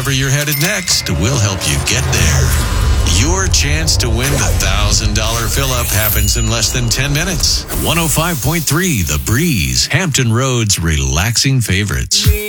wherever you're headed next, we'll help you get there. Your chance to win the $1,000 fill-up happens in less than 10 minutes. 105.3 The Breeze, Hampton Road's relaxing favorites.